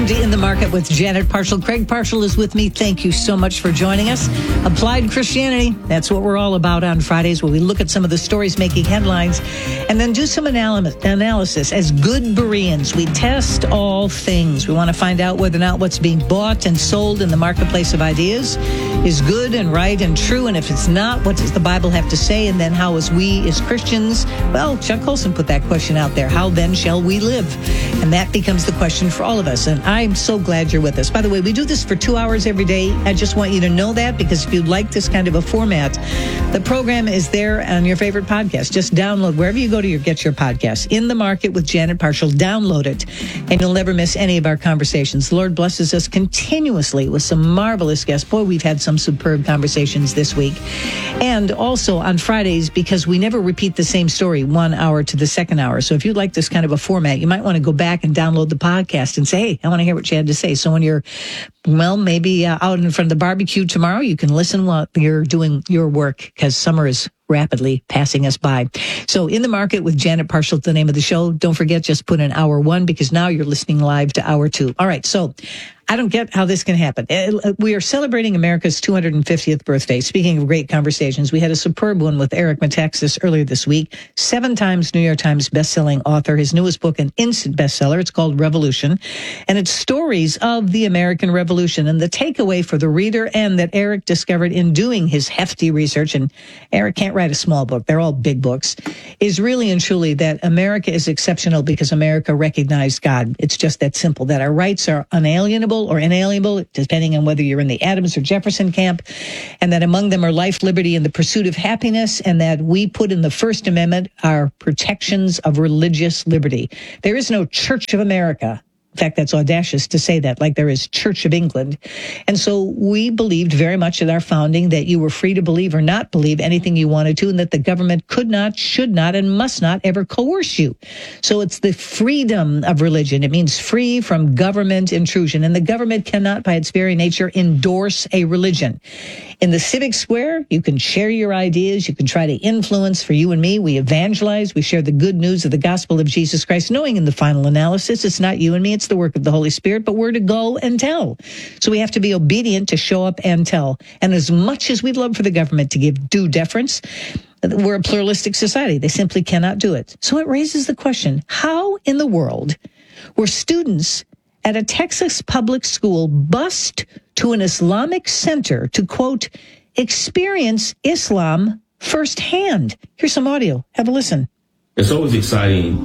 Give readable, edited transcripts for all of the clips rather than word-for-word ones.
Welcome to In the Market with Janet Parshall. Craig Parshall is with me. Thank you so much for joining us. Applied Christianity, that's what we're all about on Fridays, where we look at some of the stories making headlines and then do some analysis. As good Bereans, we test all things. We want to find out whether or not what's being bought and sold in the marketplace of ideas is good and right and true. And if it's not, what does the Bible have to say? And then how, as we as Christians, well, Chuck Colson put that question out there. How then shall we live? And that becomes the question for all of us. And I'm so glad you're with us. By the way, we do this for 2 hours every day. I just want you to know that, because if you'd like this kind of a format, the program is there on your favorite podcast. Just download wherever you go to get your podcast. In the Market with Janet Parshall. Download it, and you'll never miss any of our conversations. The Lord blesses us continuously with some marvelous guests. Boy, we've had some superb conversations this week. And also on Fridays, because we never repeat the same story 1 hour to the second hour. So if you'd like this kind of a format, you might want to go back and download the podcast and say, hey, I want to hear what you had to say. So when you're, well, maybe out in front of the barbecue tomorrow, you can listen while you're doing your work, because summer is rapidly passing us by. So In the Market with Janet Parshall, the name of the show. Don't forget, just put in hour 1, because now you're listening live to hour 2. All right. So I don't get how this can happen. We are celebrating America's 250th birthday. Speaking of great conversations, we had a superb one with Eric Metaxas earlier this week. 7 times New York Times bestselling author. His newest book, an instant bestseller. It's called Revolution. And it's stories of the American Revolution. And the takeaway for the reader, and that Eric discovered in doing his hefty research, and Eric can't write a small book, they're all big books, is really and truly that America is exceptional because America recognized God. It's just that simple, that our rights are unalienable or inalienable, depending on whether you're in the Adams or Jefferson camp, and that among them are life, liberty, and the pursuit of happiness, and that we put in the First Amendment our protections of religious liberty. There is no Church of America. In fact, that's audacious to say that, like there is Church of England. And so we believed very much at our founding that you were free to believe or not believe anything you wanted to, and that the government could not, should not, and must not ever coerce you. So it's the freedom of religion. It means free from government intrusion. And the government cannot, by its very nature, endorse a religion. In the civic square, you can share your ideas. You can try to influence. For you and me, we evangelize. We share the good news of the gospel of Jesus Christ, knowing in the final analysis, it's not you and me, it's the work of the Holy Spirit, but we're to go and tell. So we have to be obedient to show up and tell. And as much as we'd love for the government to give due deference, we're a pluralistic society. They simply cannot do it. So it raises the question, how in the world were students at a Texas public school bused to an Islamic center to, quote, experience Islam firsthand? Here's some audio. Have a listen. It's always exciting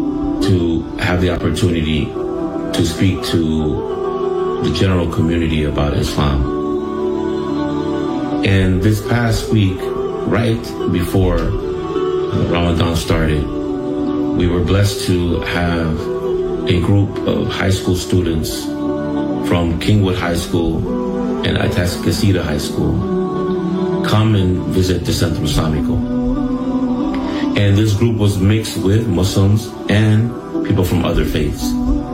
to have the opportunity to speak to the general community about Islam. And this past week, right before Ramadan started, we were blessed to have a group of high school students from Kingwood High School and Atascocita High School come and visit the Centro Islamico. And this group was mixed with Muslims and people from other faiths.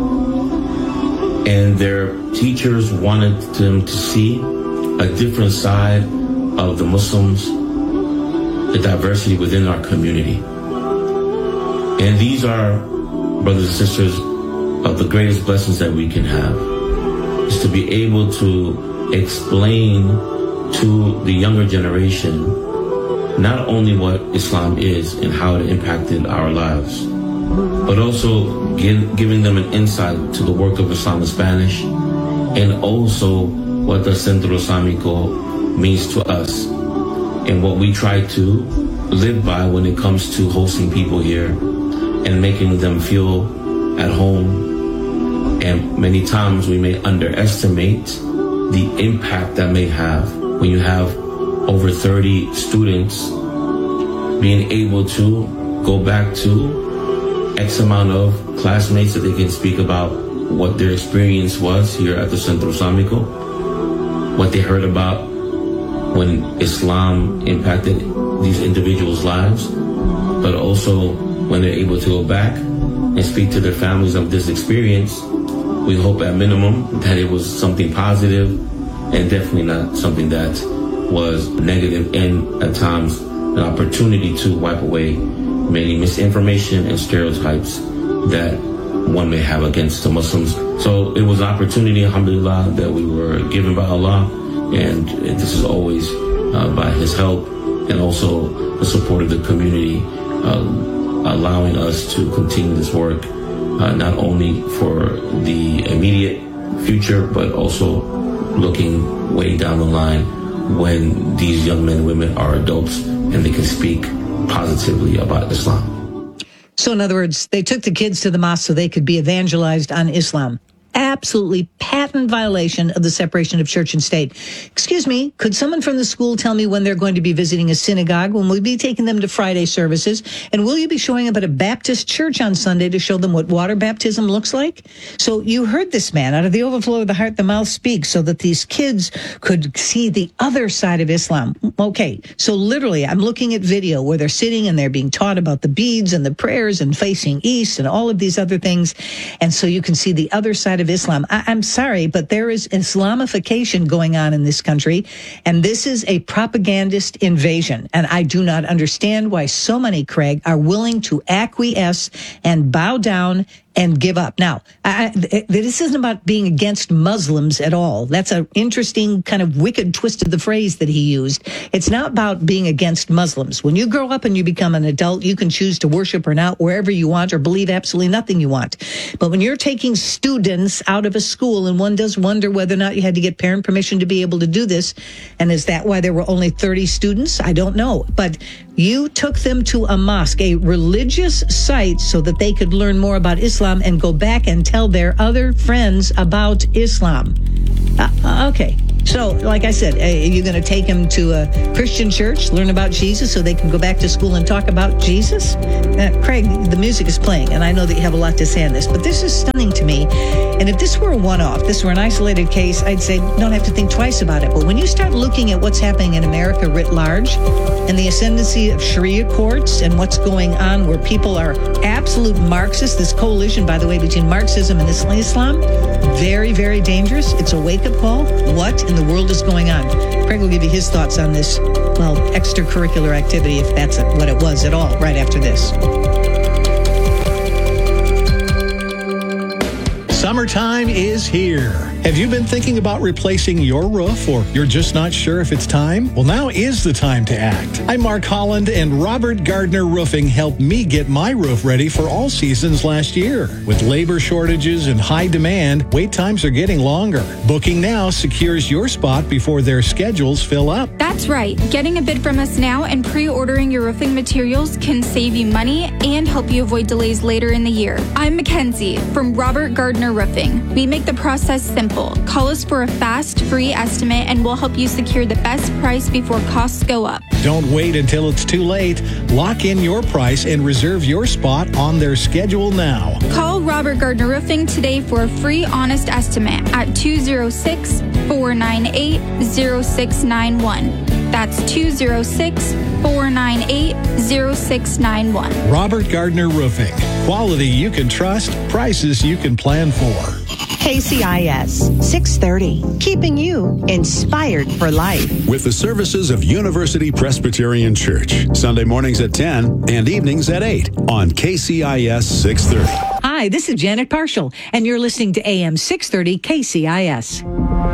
And their teachers wanted them to see a different side of the Muslims, the diversity within our community. And these are, brothers and sisters, of the greatest blessings that we can have, is to be able to explain to the younger generation not only what Islam is and how it impacted our lives, but also giving them an insight to the work of Islam in Spanish, and also what the Centro Islamico means to us and what we try to live by when it comes to hosting people here and making them feel at home. And many times we may underestimate the impact that may have when you have over 30 students being able to go back to X amount of classmates that they can speak about what their experience was here at the Centro Islamico, what they heard about when Islam impacted these individuals' lives, but also when they're able to go back and speak to their families of this experience. We hope at minimum that it was something positive and definitely not something that was negative, and at times an opportunity to wipe away many misinformation and stereotypes that one may have against the Muslims. So it was an opportunity, alhamdulillah, that we were given by Allah, and this is always by His help and also the support of the community, allowing us to continue this work, not only for the immediate future, but also looking way down the line when these young men and women are adults and they can speak positively about Islam. So in other words, they took the kids to the mosque so they could be evangelized on Islam. Absolutely patent violation of the separation of church and state. Excuse me, could someone from the school tell me when they're going to be visiting a synagogue, when we'll be taking them to Friday services, and will you be showing up at a Baptist church on Sunday to show them what water baptism looks like? So you heard this man, out of the overflow of the heart, the mouth speaks, so that these kids could see the other side of Islam. Okay, so literally, I'm looking at video where they're sitting and they're being taught about the beads and the prayers and facing east and all of these other things, and so you can see the other side of Islam. I'm sorry, but there is Islamification going on in this country, and this is a propagandist invasion. And I do not understand why so many, Craig, are willing to acquiesce and bow down and give up. Now, this isn't about being against Muslims at all. That's an interesting kind of wicked twist of the phrase that he used. It's not about being against Muslims. When you grow up and you become an adult, you can choose to worship or not wherever you want or believe absolutely nothing you want. But when you're taking students out of a school, and one does wonder whether or not you had to get parent permission to be able to do this, and is that why there were only 30 students? I don't know. But you took them to a mosque, a religious site, so that they could learn more about Islam and go back and tell their other friends about Islam. Okay. So, like I said, you're going to take them to a Christian church, learn about Jesus, so they can go back to school and talk about Jesus? Craig, the music is playing, and I know that you have a lot to say on this, but this is stunning to me. And if this were a one-off, this were an isolated case, I'd say don't have to think twice about it. But when you start looking at what's happening in America writ large, and the ascendancy of Sharia courts, and what's going on where people are absolute Marxists, this coalition, by the way, between Marxism and Islam, very, very dangerous. It's a wake-up call. What in the world is going on? Craig will give you his thoughts on this, well, extracurricular activity, if that's what it was at all, right after this. Summertime is here. Have you been thinking about replacing your roof, or you're just not sure if it's time? Well, now is the time to act. I'm Mark Holland, and Robert Gardner Roofing helped me get my roof ready for all seasons last year. With labor shortages and high demand, wait times are getting longer. Booking now secures your spot before their schedules fill up. That's right. Getting a bid from us now and pre-ordering your roofing materials can save you money and help you avoid delays later in the year. I'm Mackenzie from Robert Gardner Roofing. We make the process simple. Call us for a fast, free estimate, and we'll help you secure the best price before costs go up. Don't wait until it's too late. Lock in your price and reserve your spot on their schedule now. Call Robert Gardner Roofing today for a free, honest estimate at 206-498-0691. That's 206-498-0691. Robert Gardner Roofing. Quality you can trust, prices you can plan for. KCIS 630, keeping you inspired for life. With the services of University Presbyterian Church, Sunday mornings at 10 and evenings at 8 on KCIS 630. Hi, this is Janet Parshall, and you're listening to AM 630 KCIS.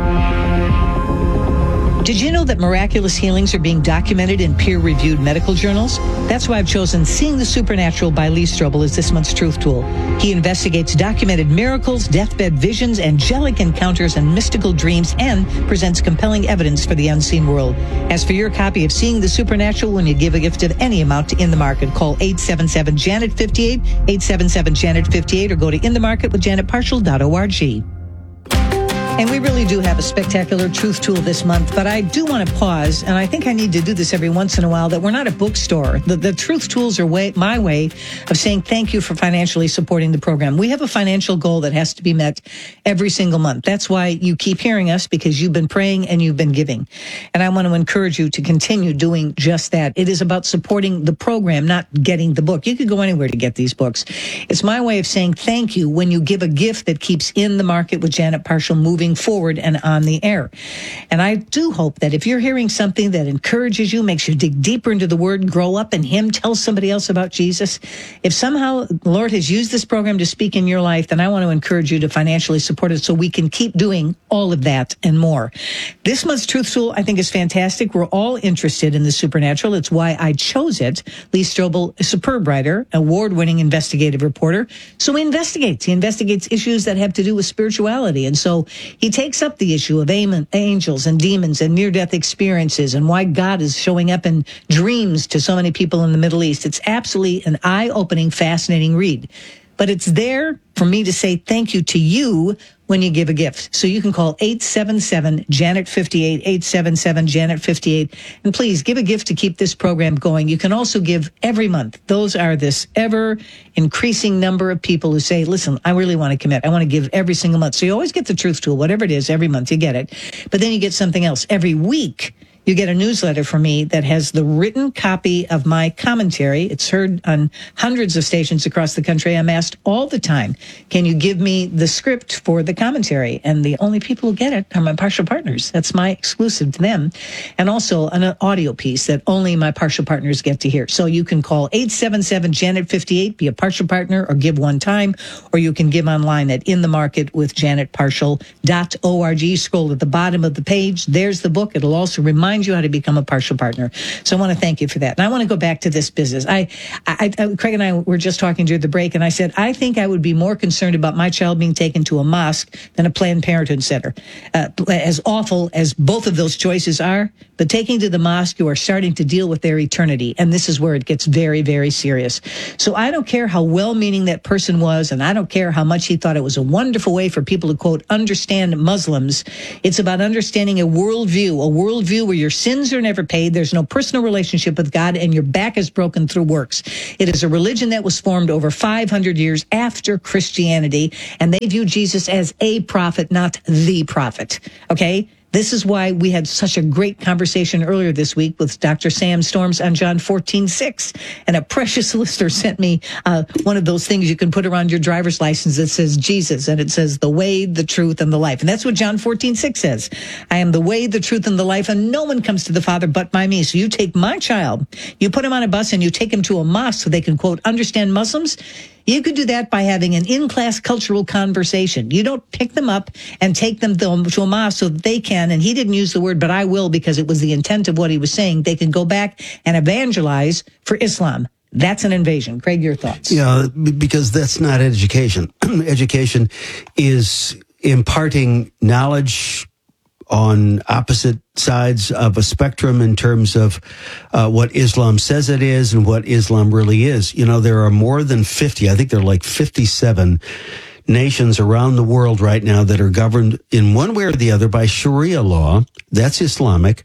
Did you know that miraculous healings are being documented in peer-reviewed medical journals? That's why I've chosen Seeing the Supernatural by Lee Strobel as this month's Truth Tool. He investigates documented miracles, deathbed visions, angelic encounters, and mystical dreams, and presents compelling evidence for the unseen world. As for your copy of Seeing the Supernatural, when you give a gift of any amount to In the Market, call 877-JANET-58, 877-JANET-58, or go to inthemarketwithjanetparshall.org. And we really do have a spectacular truth tool this month, but I do want to pause, and I think I need to do this every once in a while, that we're not a bookstore. The truth tools are my way of saying thank you for financially supporting the program. We have a financial goal that has to be met every single month. That's why you keep hearing us, because you've been praying and you've been giving. And I want to encourage you to continue doing just that. It is about supporting the program, not getting the book. You could go anywhere to get these books. It's my way of saying thank you when you give a gift that keeps In the Market with Janet Parshall moving moving forward and on the air. And I do hope that if you're hearing something that encourages you, makes you dig deeper into the Word, grow up in Him, tell somebody else about Jesus, if somehow the Lord has used this program to speak in your life, then I want to encourage you to financially support it so we can keep doing all of that and more. This month's Truth Tool, I think, is fantastic. We're all interested in the supernatural. It's why I chose it. Lee Strobel, a superb writer, award-winning investigative reporter. So he investigates. He investigates issues that have to do with spirituality. And so he takes up the issue of angels and demons and near-death experiences and why God is showing up in dreams to so many people in the Middle East. It's absolutely an eye-opening, fascinating read. But it's there for me to say thank you to you when you give a gift. So you can call 877-JANET-58, 877-JANET-58, and please give a gift to keep this program going. You can also give every month. Those are this ever-increasing number of people who say, listen, I really want to commit. I want to give every single month. So you always get the Truth Tool, whatever it is, every month you get it. But then you get something else. Every week, you get a newsletter from me that has the written copy of my commentary. It's heard on hundreds of stations across the country. I'm asked all the time, can you give me the script for the commentary? And the only people who get it are my partial partners. That's my exclusive to them. And also an audio piece that only my partial partners get to hear. So you can call 877-JANET-58, be a partial partner, or give one time, or you can give online at inthemarketwithjanetpartial.org. Scroll at the bottom of the page. There's the book. It'll also remind you how to become a partial partner. So I want to thank you for that. And I want to go back to this business. Craig and I were just talking during the break, and I said, I think I would be more concerned about my child being taken to a mosque than a Planned Parenthood center. As awful as both of those choices are, but taking to the mosque, you are starting to deal with their eternity. And this is where it gets very, very serious. So I don't care how well-meaning that person was, and I don't care how much he thought it was a wonderful way for people to, quote, understand Muslims. It's about understanding a worldview where your sins are never paid, there's no personal relationship with God, and your back is broken through works. It is a religion that was formed over 500 years after Christianity, and they view Jesus as a prophet, not the prophet. Okay? This is why we had such a great conversation earlier this week with Dr. Sam Storms on John 14:6. And a precious listener sent me one of those things you can put around your driver's license that says Jesus, and it says the way, the truth, and the life. And that's what John 14:6 says. I am the way, the truth, and the life, and no one comes to the Father but by me. So you take my child, you put him on a bus, and you take him to a mosque so they can, quote, understand Muslims. You could do that by having an in-class cultural conversation. You don't pick them up and take them to a mosque so that they can, and he didn't use the word, but I will because it was the intent of what he was saying, they can go back and evangelize for Islam. That's an invasion. Craig, your thoughts? Yeah, because that's not education. Education is imparting knowledge on opposite sides of a spectrum in terms of what Islam says it is and what Islam really is. You know, there are more than 50, I think there are like 57 nations around the world right now that are governed in one way or the other by Sharia law. That's Islamic.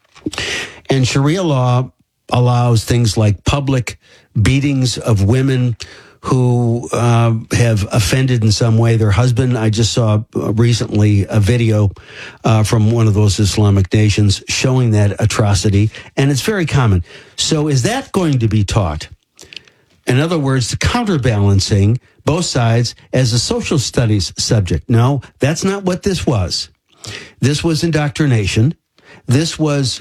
And Sharia law allows things like public beatings of women who have offended in some way their husband. I just saw recently a video from one of those Islamic nations showing that atrocity, and it's very common. So is that going to be taught? In other words, counterbalancing both sides as a social studies subject. No, that's not what this was. This was indoctrination. This was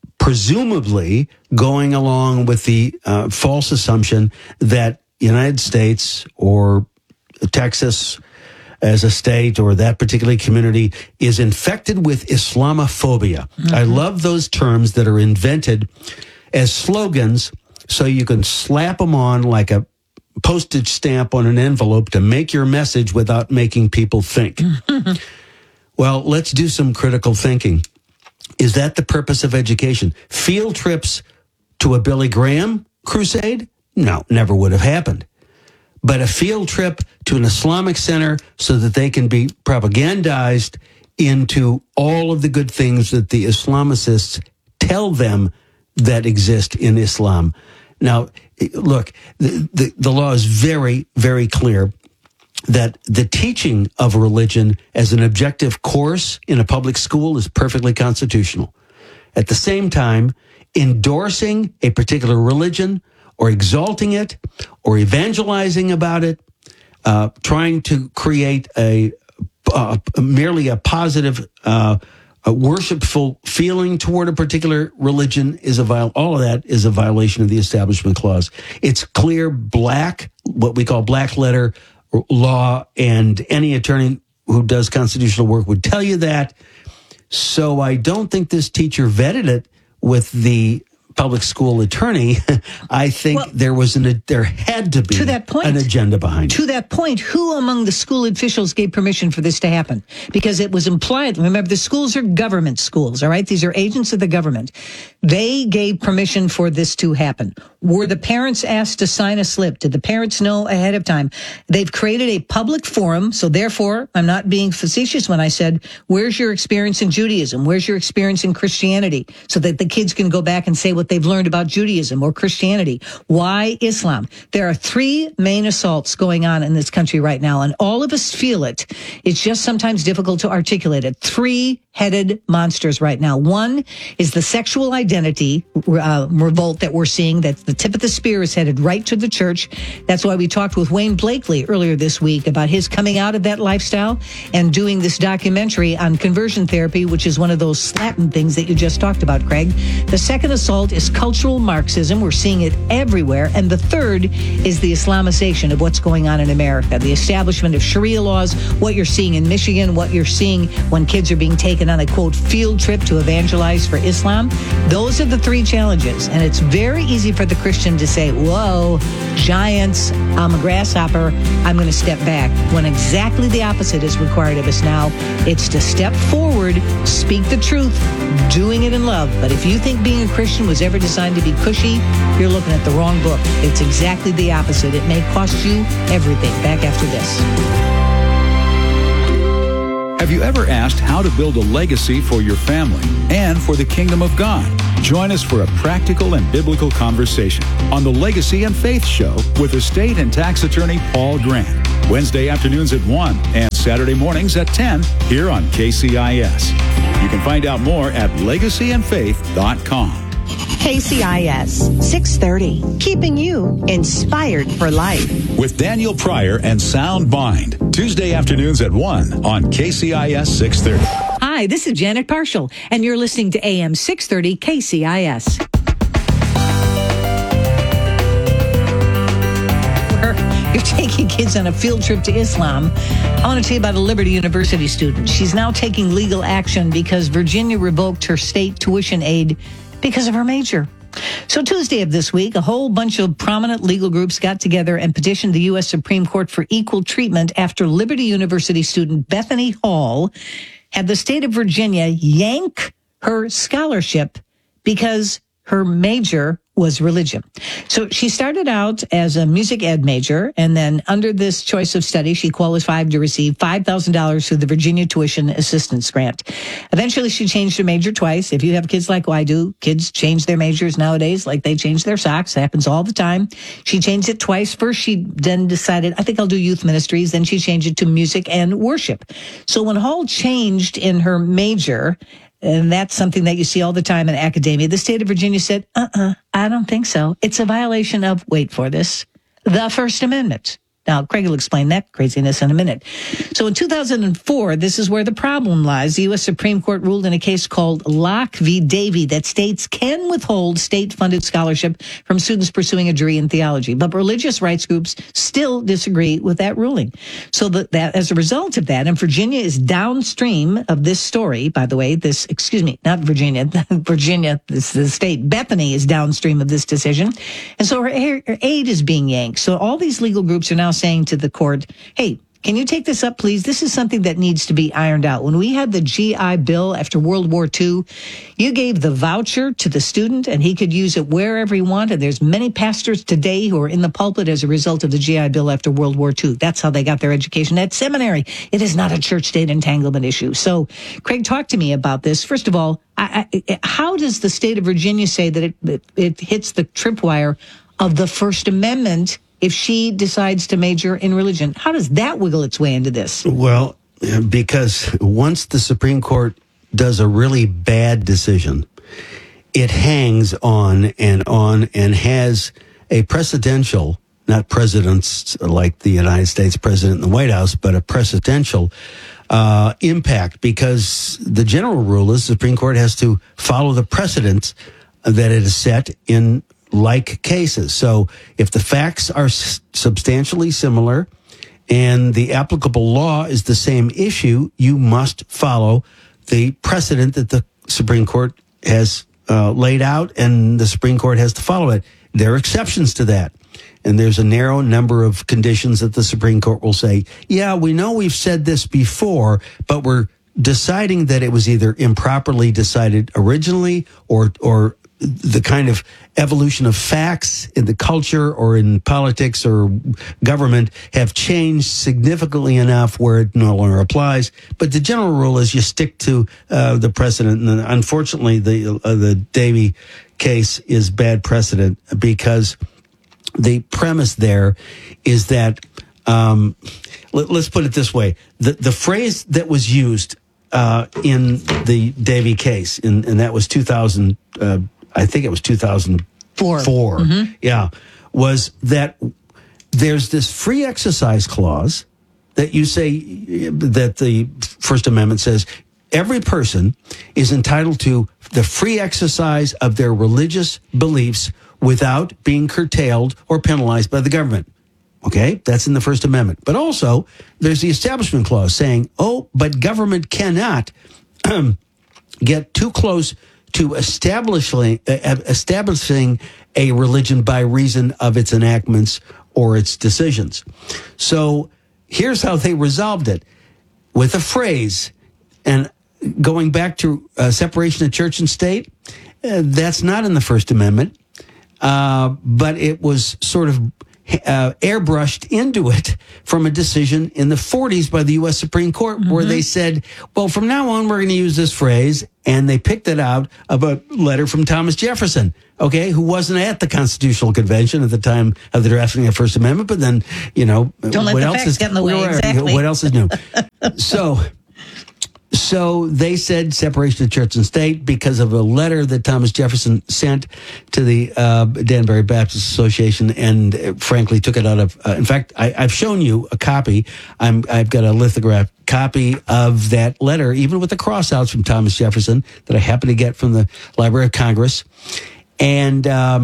presumably going along with the false assumption that United States or Texas as a state or that particular community is infected with Islamophobia. Mm-hmm. I love those terms that are invented as slogans so you can slap them on like a postage stamp on an envelope to make your message without making people think. Mm-hmm. Well, let's do some critical thinking. Is that the purpose of education? Field trips to a Billy Graham crusade? No, never would have happened. But a field trip to an Islamic center so that they can be propagandized into all of the good things that the Islamicists tell them that exist in Islam. Now, look, the law is very, very clear that the teaching of religion as an objective course in a public school is perfectly constitutional. At the same time, endorsing a particular religion or exalting it, or evangelizing about it, trying to create a merely a positive, a worshipful feeling toward a particular religion is all of that is a violation of the Establishment Clause. It's clear black, what we call black letter law, and any attorney who does constitutional work would tell you that. So I don't think this teacher vetted it with the public school attorney. I think there had to be to that point, an agenda behind it. To that point, who among the school officials gave permission for this to happen? Because it was implied, remember, the schools are government schools, all right? These are agents of the government. They gave permission for this to happen. Were the parents asked to sign a slip? Did the parents know ahead of time? They've created a public forum, so therefore, I'm not being facetious when I said, where's your experience in Judaism? Where's your experience in Christianity? So that the kids can go back and say what they've learned about Judaism or Christianity. Why Islam? There are 3 main assaults going on in this country right now, and all of us feel it. It's just sometimes difficult to articulate it. 3-headed monsters right now. One is the sexual identity revolt that we're seeing, that the tip of the spear is headed right to the church. That's why we talked with Wayne Blakely earlier this week about his coming out of that lifestyle and doing this documentary on conversion therapy, which is one of those slapping things that you just talked about, Craig. The second assault is cultural Marxism. We're seeing it everywhere. And the third is the Islamization of what's going on in America, the establishment of Sharia laws, what you're seeing in Michigan, what you're seeing when kids are being taken on a, quote, field trip to evangelize for Islam. Those are the 3 challenges. And it's very easy for the Christian to say, whoa, giants, I'm a grasshopper, I'm going to step back, when exactly the opposite is required of us now. It's to step forward, speak the truth, doing it in love. But if you think being a Christian was ever designed to be cushy, you're looking at the wrong book. It's exactly the opposite. It may cost you everything. Back after this. Have you ever asked how to build a legacy for your family and for the kingdom of God? Join us for a practical and biblical conversation on the Legacy and Faith Show with estate and tax attorney Paul Grant. Wednesday afternoons at 1 and Saturday mornings at 10 here on KCIS. You can find out more at legacyandfaith.com. KCIS 630, keeping you inspired for life. With Daniel Pryor and Sound Mind. Tuesday afternoons at 1 on KCIS 630. Hi, this is Janet Parshall, and you're listening to AM 630 KCIS. You're taking kids on a field trip to Islam. I want to tell you about a Liberty University student. She's now taking legal action because Virginia revoked her state tuition aid because of her major. So Tuesday of this week, a whole bunch of prominent legal groups got together and petitioned the U.S. Supreme Court for equal treatment after Liberty University student Bethany Hall had the state of Virginia yank her scholarship because her major was religion. So she started out as a music ed major, and then under this choice of study, she qualified to receive $5,000 through the Virginia Tuition Assistance Grant. Eventually, she changed her major twice. If you have kids like I do, kids change their majors nowadays like they change their socks. It happens all the time. She changed it twice. First, she then decided, I think I'll do youth ministries. Then she changed it to music and worship. So when Hall changed in her major, and that's something that you see all the time in academia, the state of Virginia said, I don't think so. It's a violation of, wait for this, the First Amendment. Now, Craig will explain that craziness in a minute. So in 2004, this is where the problem lies. The U.S. Supreme Court ruled in a case called Locke v. Davey that states can withhold state-funded scholarship from students pursuing a degree in theology. But religious rights groups still disagree with that ruling. So that as a result of that, and Virginia is downstream of this story, by the way, not Virginia, Virginia, this is the state, Bethany is downstream of this decision. And so her aid is being yanked. So all these legal groups are now saying to the court, hey, can you take this up, please? This is something that needs to be ironed out. When we had the GI Bill after World War II, you gave the voucher to the student and he could use it wherever he wanted. There's many pastors today who are in the pulpit as a result of the GI Bill after World War II. That's how they got their education at seminary. It is not a church-state entanglement issue. So, Craig, talk to me about this. First of all, how does the state of Virginia say that it hits the tripwire of the First Amendment if she decides to major in religion? How does that wiggle its way into this? Well, because once the Supreme Court does a really bad decision, it hangs on and has a precedential, not precedents like the United States president and the White House, but a precedential impact, because the general rule is the Supreme Court has to follow the precedents that it has set in like cases. So if the facts are substantially similar and the applicable law is the same issue, you must follow the precedent that the Supreme Court has laid out, and the Supreme Court has to follow it. There are exceptions to that. And there's a narrow number of conditions that the Supreme Court will say, yeah, we know we've said this before, but we're deciding that it was either improperly decided originally or the kind of evolution of facts in the culture or in politics or government have changed significantly enough where it no longer applies. But the general rule is you stick to the precedent. And unfortunately, the Davey case is bad precedent, because the premise there is that, let's put it this way, the phrase that was used in the Davey case, and that was 2000, I think it was 2004. Mm-hmm. Yeah, was that there's this free exercise clause that you say that the First Amendment says every person is entitled to the free exercise of their religious beliefs without being curtailed or penalized by the government. Okay, that's in the First Amendment. But also, there's the Establishment Clause saying, but government cannot get too close to establishing a religion by reason of its enactments or its decisions. So here's how they resolved it. With a phrase, and going back to separation of church and state, that's not in the First Amendment, but it was sort of airbrushed into it from a decision in the 40s by the U.S. Supreme Court, where they said, well, from now on, we're going to use this phrase. And they picked it out of a letter from Thomas Jefferson, okay, who wasn't at the Constitutional Convention at the time of the drafting of the First Amendment. But then, don't let the facts get in the way. Exactly. What else is new? So they said separation of church and state because of a letter that Thomas Jefferson sent to the Danbury Baptist Association, and frankly took it out of. In fact, I've shown you a copy. I've got a lithographed copy of that letter, even with the crossouts from Thomas Jefferson that I happened to get from the Library of Congress. And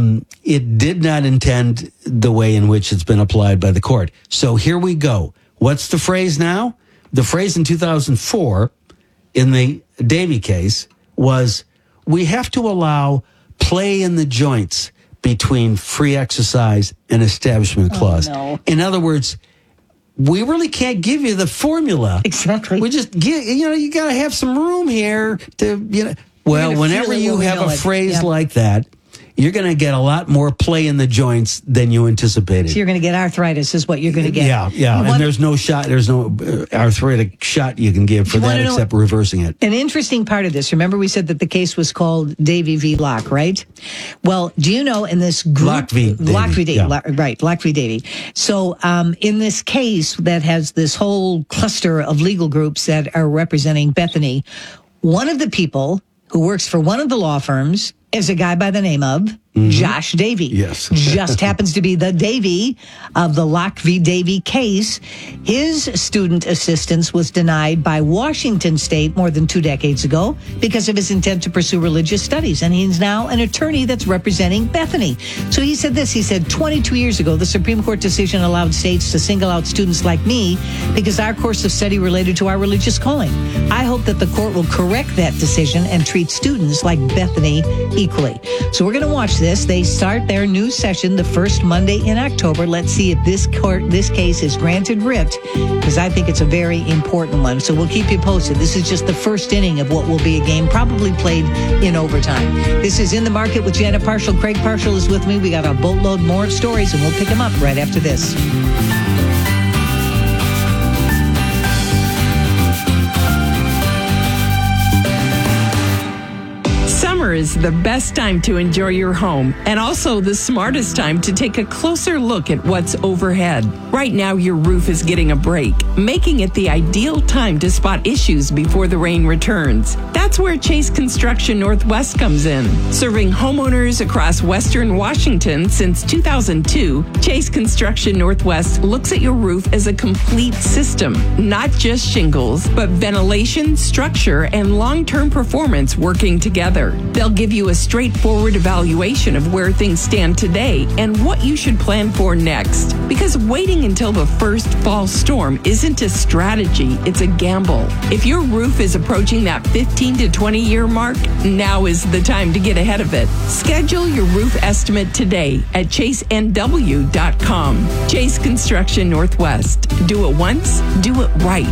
it did not intend the way in which it's been applied by the court. So here we go. What's the phrase now? The phrase in 2004 in the Davey case was, we have to allow play in the joints between free exercise and Establishment Clause. No. In other words, we really can't give you the formula. Exactly. We just you got to have some room here to, well, whenever you have a phrase like that, you're going to get a lot more play in the joints than you anticipated. So you're going to get arthritis is what you're going to get. Yeah. And there's no arthritic shot you can give for that except reversing it. An interesting part of this, remember we said that the case was called Davey v. Locke, right? Well, do you know in this group... Locke v. Davey. Right, Locke v. Davey. So in this case that has this whole cluster of legal groups that are representing Bethany, one of the people who works for one of the law firms is a guy by the name of Josh Davey. Yes. Just happens to be the Davey of the Locke v. Davey case. His student assistance was denied by Washington State more than 2 decades ago because of his intent to pursue religious studies. And he's now an attorney that's representing Bethany. So he said this, 22 years ago, the Supreme Court decision allowed states to single out students like me because our course of study related to our religious calling. I hope that the court will correct that decision and treat students like Bethany equally. So we're going to watch this. They start their new session the first Monday in October. Let's see if this case is granted writ, because I think it's a very important one. So we'll keep you posted. This is just the first inning of what will be a game probably played in overtime. This is In the Market with Janet Parshall. Craig Parshall is with me. We got a boatload more of stories, and we'll pick them up right after this. Summer is the best time to enjoy your home and also the smartest time to take a closer look at what's overhead. Right now, your roof is getting a break, making it the ideal time to spot issues before the rain returns. That's where Chase Construction Northwest comes in. Serving homeowners across Western Washington since 2002, Chase Construction Northwest looks at your roof as a complete system, not just shingles, but ventilation, structure, and long-term performance working together. They'll give you a straightforward evaluation of where things stand today and what you should plan for next. Because waiting until the first fall storm isn't a strategy, it's a gamble. If your roof is approaching that 15 to 20 year mark, now is the time to get ahead of it. Schedule your roof estimate today at chasenw.com. Chase Construction Northwest. Do it once, do it right.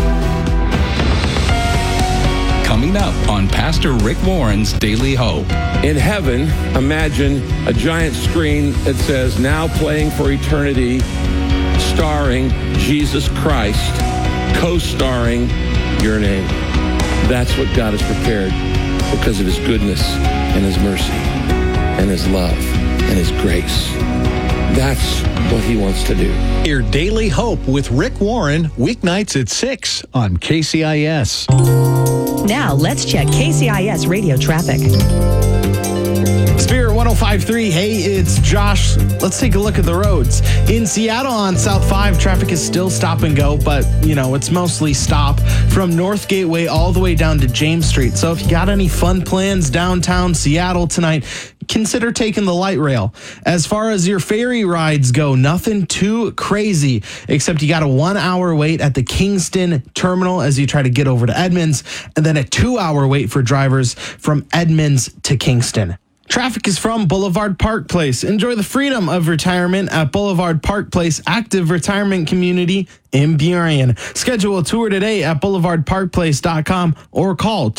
Coming up on Pastor Rick Warren's Daily Hope. In heaven, imagine a giant screen that says, "Now playing for eternity," starring Jesus Christ, co-starring your name. That's what God has prepared because of his goodness and his mercy and his love and his grace. That's what he wants to do. Your Daily Hope with Rick Warren, weeknights at 6 on KCIS. Now let's check KCIS radio traffic. Spirit 105.3. Hey, it's Josh. Let's take a look at the roads. In Seattle on South 5, traffic is still stop and go, but, it's mostly stop from North Gateway all the way down to James Street. So if you got any fun plans downtown Seattle tonight, consider taking the light rail. As far as your ferry rides go, nothing too crazy, except you got a 1 hour wait at the Kingston terminal as you try to get over to Edmonds, and then a 2 hour wait for drivers from Edmonds to Kingston. Traffic is from Boulevard Park Place. Enjoy the freedom of retirement at Boulevard Park Place Active Retirement Community in Burien. Schedule a tour today at boulevardparkplace.com or call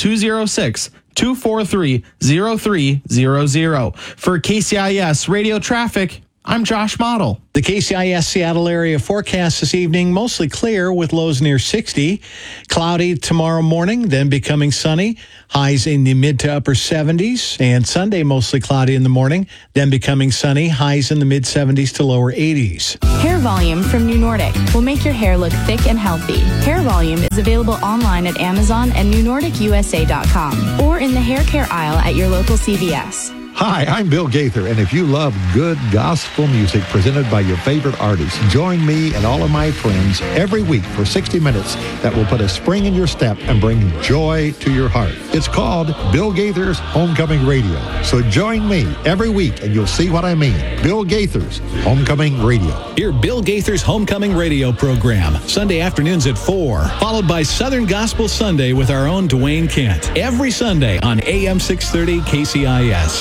206-243-0300. For KCIS Radio Traffic, I'm Josh Model. The KCIS Seattle area forecast this evening, mostly clear with lows near 60. Cloudy tomorrow morning, then becoming sunny. Highs in the mid to upper 70s. And Sunday, mostly cloudy in the morning, then becoming sunny. Highs in the mid 70s to lower 80s. Hair Volume from New Nordic will make your hair look thick and healthy. Hair Volume is available online at Amazon and NewNordicUSA.com or in the hair care aisle at your local CVS. Hi, I'm Bill Gaither, and if you love good gospel music presented by your favorite artists, join me and all of my friends every week for 60 minutes that will put a spring in your step and bring joy to your heart. It's called Bill Gaither's Homecoming Radio. So join me every week and you'll see what I mean. Bill Gaither's Homecoming Radio. Hear Bill Gaither's Homecoming Radio program, Sunday afternoons at 4, followed by Southern Gospel Sunday with our own Dwayne Kent, every Sunday on AM 630 KCIS.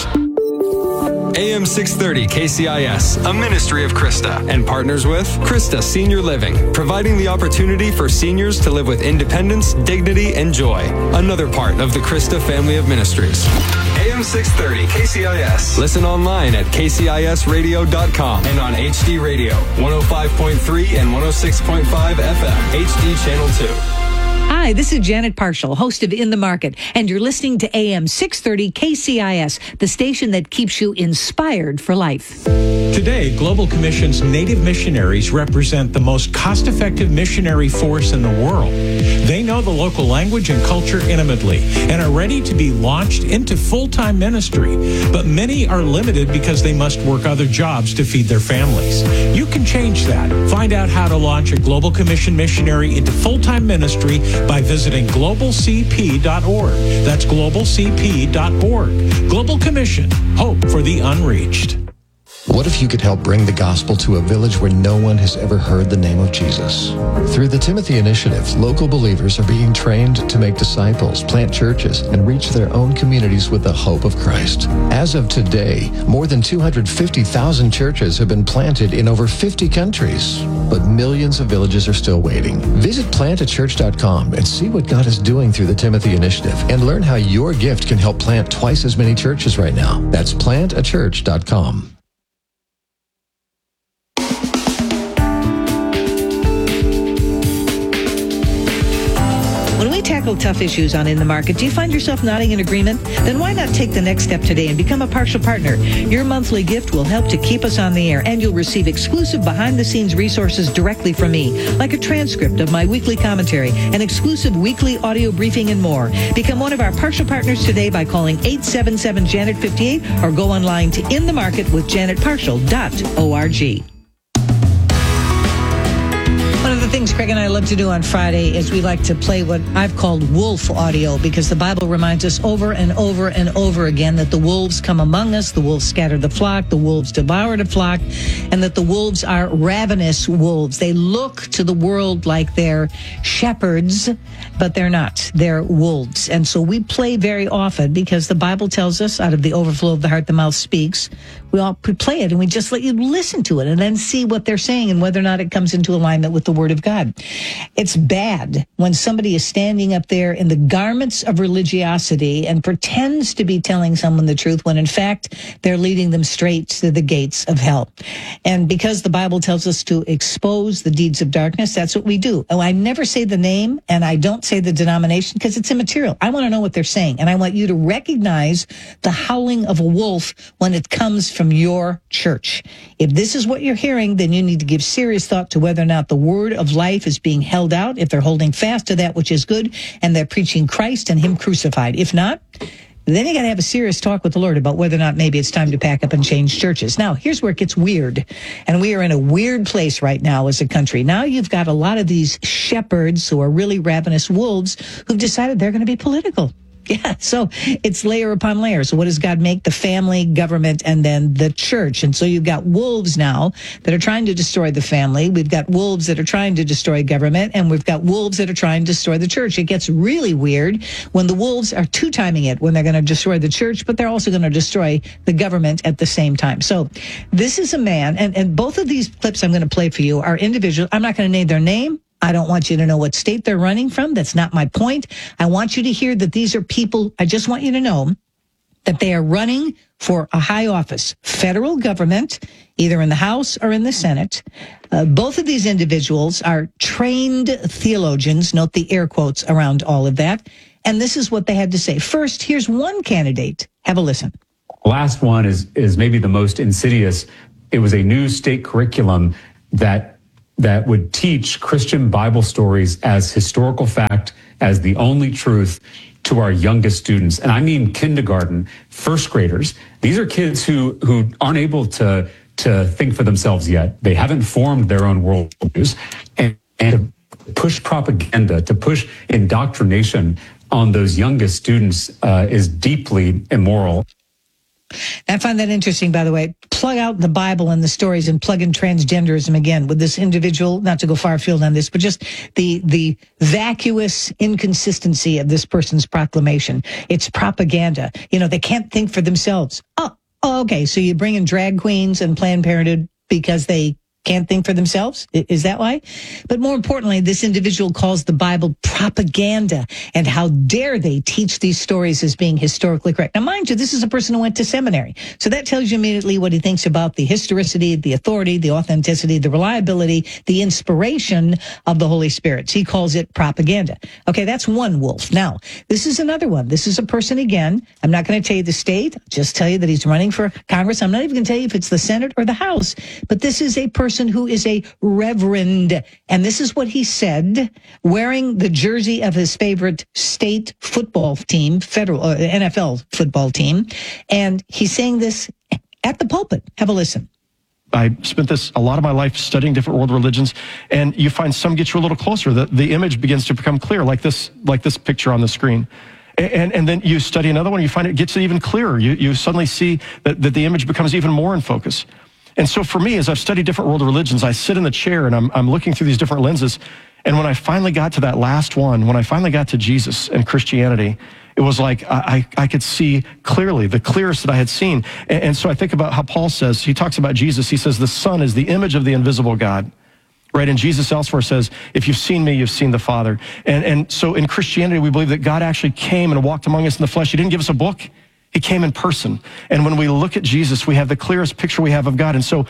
AM 630 KCIS, a ministry of Krista, and partners with Krista Senior Living, providing the opportunity for seniors to live with independence, dignity, and joy. Another part of the Krista family of ministries. AM 630 KCIS. Listen online at kcisradio.com and on HD Radio, 105.3 and 106.5 FM, HD Channel 2. Hi, this is Janet Parshall, host of In the Market, and you're listening to AM 630 KCIS, the station that keeps you inspired for life. Today, Global Commission's Native missionaries represent the most cost-effective missionary force in the world. They know the local language and culture intimately and are ready to be launched into full-time ministry. But many are limited because they must work other jobs to feed their families. You can change that. Find out how to launch a Global Commission missionary into full-time ministry by visiting globalcp.org. That's globalcp.org. Global Commission, hope for the unreached. What if you could help bring the gospel to a village where no one has ever heard the name of Jesus? Through the Timothy Initiative, local believers are being trained to make disciples, plant churches, and reach their own communities with the hope of Christ. As of today, more than 250,000 churches have been planted in over 50 countries, but millions of villages are still waiting. Visit plantachurch.com and see what God is doing through the Timothy Initiative and learn how your gift can help plant twice as many churches right now. That's plantachurch.com. When we tackle tough issues on In the Market, do you find yourself nodding in agreement? Then why not take the next step today and become a partial partner? Your monthly gift will help to keep us on the air, and you'll receive exclusive behind-the-scenes resources directly from me, like a transcript of my weekly commentary, an exclusive weekly audio briefing, and more. Become one of our partial partners today by calling 877-JANET-58 or go online to inthemarketwithjanetpartial.org. One of the things Craig and I love to do on Friday is we like to play what I've called wolf audio, because the Bible reminds us over and over and over again that the wolves come among us, the wolves scatter the flock, the wolves devour the flock, and that the wolves are ravenous wolves. They look to the world like they're shepherds, but they're not. They're wolves. And so we play very often, because the Bible tells us, out of the overflow of the heart, the mouth speaks. We play it and we just let you listen to it and then see what they're saying and whether or not it comes into alignment with the Word of God. It's bad when somebody is standing up there in the garments of religiosity and pretends to be telling someone the truth when in fact they're leading them straight to the gates of hell. And because the Bible tells us to expose the deeds of darkness, that's what we do. Oh, I never say the name and I don't say the denomination because it's immaterial. I want to know what they're saying, and I want you to recognize the howling of a wolf when it comes from your church. If this is what you're hearing, then you need to give serious thought to whether or not the word of life is being held out, if they're holding fast to that which is good, and they're preaching Christ and Him crucified. If not, then you got to have a serious talk with the Lord about whether or not maybe it's time to pack up and change churches. Now, here's where it gets weird. And we are in a weird place right now as a country. Now you've got a lot of these shepherds who are really ravenous wolves who've decided they're going to be political. Yeah, so it's layer upon layer. So what does God make? The family, government, and then the church. And so you've got wolves now that are trying to destroy the family. We've got wolves that are trying to destroy government, and we've got wolves that are trying to destroy the church. It gets really weird when the wolves are two-timing it, when they're going to destroy the church, but they're also going to destroy the government at the same time. So this is a man, and both of these clips I'm going to play for you are individual. I'm not going to name their name. I don't want you to know what state they're running from. That's not my point. I want you to hear that these are people. I just want you to know that they are running for a high office, federal government, either in the House or in the Senate. Both of these individuals are trained theologians. Note the air quotes around all of that. And this is what they had to say. First, here's one candidate. Have a listen. Last one is maybe the most insidious. It was a new state curriculum that would teach Christian Bible stories as historical fact, as the only truth to our youngest students. And I mean kindergarten, first graders. These are kids who aren't able to think for themselves yet. They haven't formed their own worldviews. And to push propaganda, to push indoctrination on those youngest students is deeply immoral. I find that interesting, by the way. Plug out the Bible and the stories and plug in transgenderism again with this individual, not to go far afield on this, but just the vacuous inconsistency of this person's proclamation. It's propaganda. You know, they can't think for themselves. Oh, okay. So you bring in drag queens and Planned Parenthood because they can't think for themselves? Is that why? But more importantly, this individual calls the Bible propaganda, and how dare they teach these stories as being historically correct. Now, mind you, this is a person who went to seminary. So that tells you immediately what he thinks about the historicity, the authority, the authenticity, the reliability, the inspiration of the Holy Spirit. So he calls it propaganda. Okay, that's one wolf. Now, this is another one. This is a person, again, I'm not going to tell you the state, I'll just tell you that he's running for Congress. I'm not even going to tell you if it's the Senate or the House, but this is a person who is a reverend. And this is what he said, wearing the jersey of his favorite state football team, federal NFL football team. And he's saying this at the pulpit. Have a listen. I spent a lot of my life studying different world religions, and you find some get you a little closer. The image begins to become clear, like this picture on the screen. And then you study another one, you find it gets even clearer. You suddenly see that the image becomes even more in focus. And so for me, as I've studied different world religions, I sit in the chair and I'm looking through these different lenses. And when I finally got to that last one, when I finally got to Jesus and Christianity, it was like I could see clearly, the clearest that I had seen. And so I think about how Paul says, he talks about Jesus, he says, the Son is the image of the invisible God. Right? And Jesus elsewhere says, if you've seen me, you've seen the Father. And so in Christianity, we believe that God actually came and walked among us in the flesh. He didn't give us a book. He came in person. And when we look at Jesus, we have the clearest picture we have of God. And so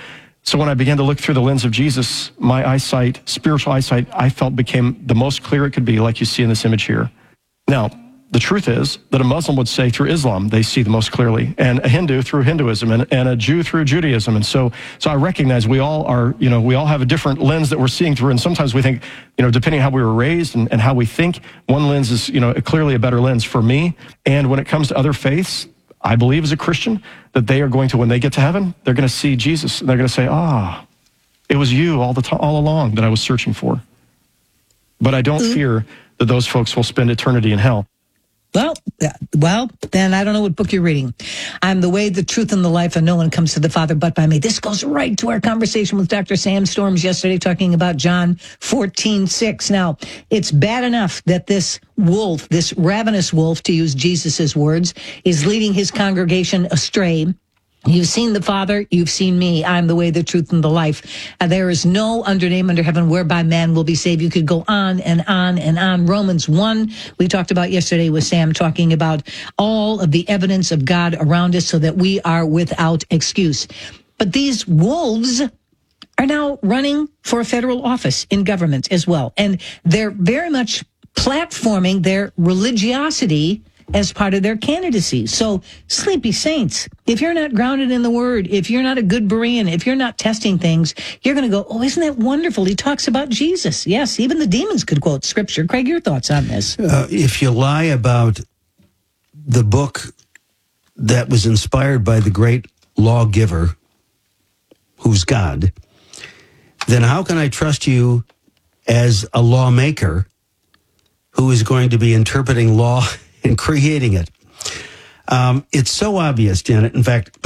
So when I began to look through the lens of Jesus, my eyesight, spiritual eyesight, I felt became the most clear it could be, like you see in this image here. Now, the truth is that a Muslim would say through Islam, they see the most clearly, and a Hindu through Hinduism, and a Jew through Judaism. And so I recognize we all are, we all have a different lens that we're seeing through. And sometimes we think, depending on how we were raised and how we think, one lens is, clearly a better lens for me. And when it comes to other faiths, I believe as a Christian that they are going to, when they get to heaven, they're going to see Jesus. And they're going to say, it was you all along that I was searching for. But I don't fear that those folks will spend eternity in hell. Well, then I don't know what book you're reading. I'm the way, the truth, and the life, and no one comes to the Father but by me. This goes right to our conversation with Dr. Sam Storms yesterday, talking about John 14:6. Now, it's bad enough that this wolf, this ravenous wolf, to use Jesus's words, is leading his congregation astray. You've seen the Father, you've seen me. I'm the way, the truth, and the life. There is no other name under heaven whereby man will be saved. You could go on and on and on. Romans 1, we talked about yesterday with Sam, talking about all of the evidence of God around us so that we are without excuse. But these wolves are now running for a federal office in government as well. And they're very much platforming their religiosity as part of their candidacy. So, sleepy saints, if you're not grounded in the Word, if you're not a good Berean, if you're not testing things, you're going to go, oh, isn't that wonderful? He talks about Jesus. Yes, even the demons could quote Scripture. Craig, your thoughts on this? If you lie about the book that was inspired by the great lawgiver, who's God, then how can I trust you as a lawmaker who is going to be interpreting law and creating it? It's so obvious, Janet. In fact,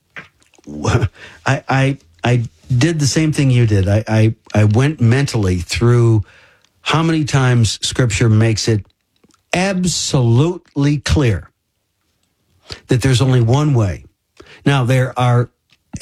I did the same thing you did. I went mentally through how many times Scripture makes it absolutely clear that there's only one way. Now, there are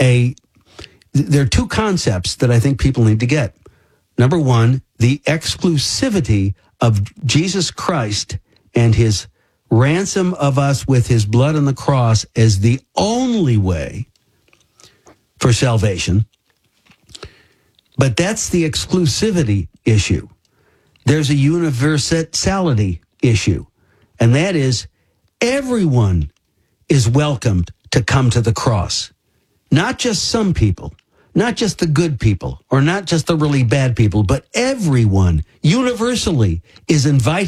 two concepts that I think people need to get. Number one, the exclusivity of Jesus Christ and his ransom of us with his blood on the cross as the only way for salvation. But that's the exclusivity issue. There's a universality issue, and that is everyone is welcomed to come to the cross. Not just some people, not just the good people, or not just the really bad people, but everyone universally is invited